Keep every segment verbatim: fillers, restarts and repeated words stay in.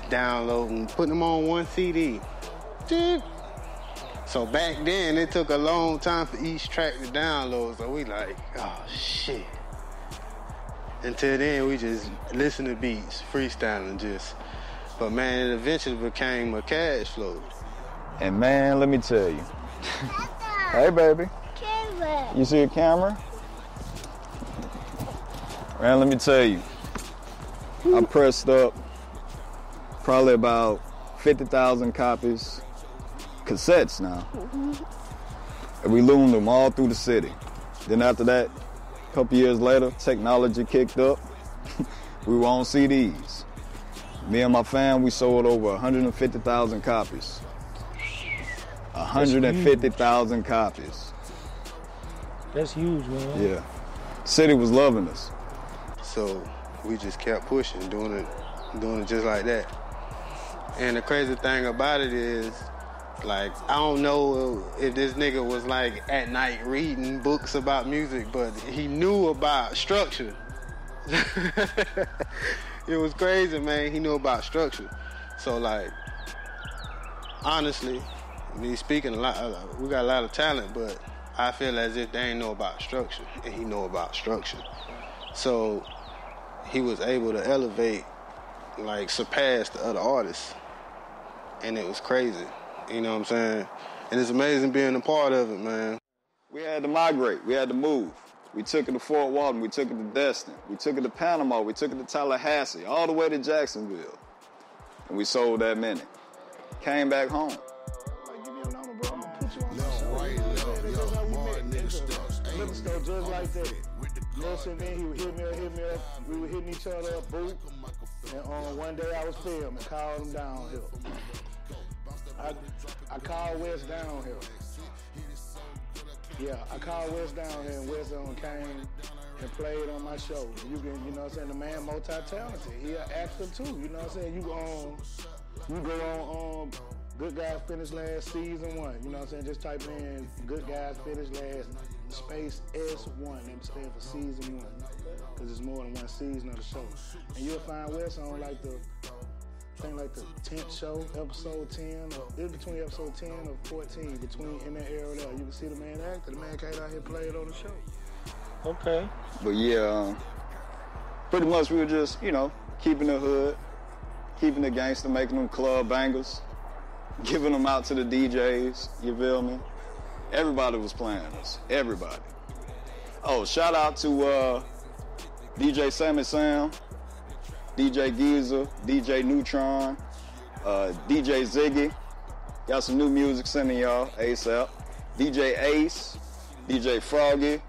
downloading, putting them on one C D. So back then, it took a long time for each track to download, so we like, oh, shit. Until then, we just listen to beats, freestyling just. But man, it eventually became a cash flow. And man, let me tell you. Hey, baby. Camera. You see a camera? Man, let me tell you. I pressed up probably about fifty thousand copies, cassettes now. And we loomed them all through the city. Then after that, a couple years later, technology kicked up. We were on C Ds. Me and my fam, we sold over one hundred fifty thousand copies. one hundred fifty thousand copies. That's huge, man. Yeah. City was loving us. So we just kept pushing, doing it, doing it just like that. And the crazy thing about it is, like, I don't know if this nigga was like at night reading books about music, but he knew about structure. It was crazy, man. He knew about structure. So, like, honestly, me speaking a lot, we got a lot of talent, but I feel as if they ain't know about structure, and he know about structure. So he was able to elevate, like, surpass the other artists, and it was crazy. You know what I'm saying? And it's amazing being a part of it, man. We had to migrate. We had to move. We took it to Fort Walton. We took it to Destin. We took it to Panama. We took it to Tallahassee, all the way to Jacksonville. And we sold that many. Came back home. Like, give me a number, bro. I'm going to put you on my show. Liquor store just like that. You know what I'm saying? Then he would hit me up, hit me up. We were hitting each other up, boo. And um, one day I was filming, called him downhill. I, I called Wes downhill. Yeah, I called Wes down here, and Wes um, came and played on my show. You can, you know what I'm saying, the man multi-talented. He an actor too, you know what I'm saying? You um, you go on um, Good Guys Finish Last Season one, you know what I'm saying? Just type in Good Guys Finish Last space S one, and stand for season one, because it's more than one season of the show. And you'll find Wes on like the, I think like the tenth show, episode ten, or it's between episode ten or fourteen, between in that area there. You can see the man actor. The man came out here and played on the show. Okay. But yeah, um, pretty much we were just, you know, keeping the hood, keeping the gangster, making them club bangers, giving them out to the D Js, you feel me? Everybody was playing us, everybody. Oh, shout out to uh, D J Sammy Sam, D J Geezer, D J Neutron, uh, D J Ziggy. Got some new music sending y'all ASAP. D J Ace, D J Froggy,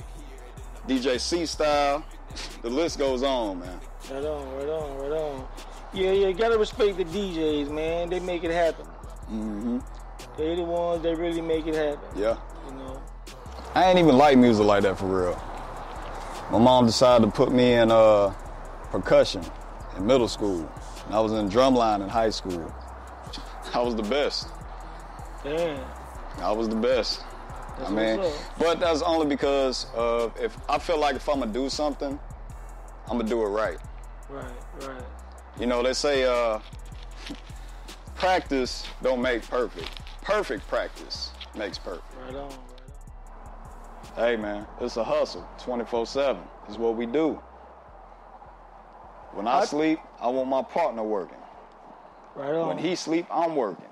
D J C-Style. The list goes on, man. Right on, right on, right on. Yeah, yeah, gotta respect the D Js, man. They make it happen. Mm-hmm. They the ones that really make it happen. Yeah. You know? I ain't even like music like that for real. My mom decided to put me in uh, percussion in middle school. And I was in drumline in high school. I was the best. Damn. I was the best. That's I mean, what's up. but that's only because of if I feel like if I'm gonna do something, I'm gonna do it right. Right, right. You know, they say uh, practice don't make perfect. Perfect practice makes perfect. Right on, right on. Hey man, it's a hustle, twenty-four seven. It's what we do. When I, I sleep, I want my partner working. Right on. When he sleep, I'm working.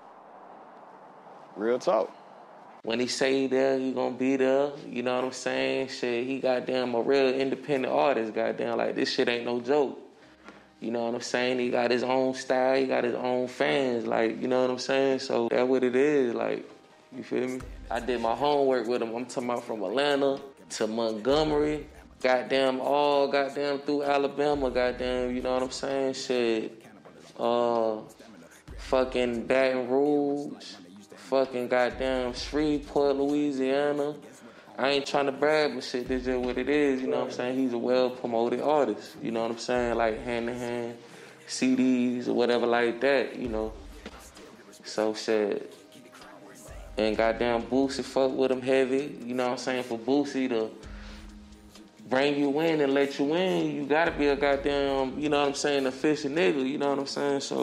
Real talk. When he say he there, he gonna be there. You know what I'm saying? Shit, he goddamn a real independent artist, goddamn. Like, this shit ain't no joke. You know what I'm saying? He got his own style. He got his own fans. Like, you know what I'm saying? So that's what it is. Like, you feel me? I did my homework with him. I'm talking about from Atlanta to Montgomery. Goddamn, all goddamn through Alabama. Goddamn, you know what I'm saying? Shit. Uh, fucking Baton Rouge. Fucking goddamn Shreveport, Louisiana. I ain't trying to brag, but shit, this is what it is, you know what I'm saying? He's a well-promoted artist, you know what I'm saying? Like hand-to-hand C Ds or whatever like that, you know? So shit. And goddamn Boosie fuck with him heavy, you know what I'm saying? For Boosie to bring you in and let you in, you gotta be a goddamn, you know what I'm saying, official nigga, you know what I'm saying? So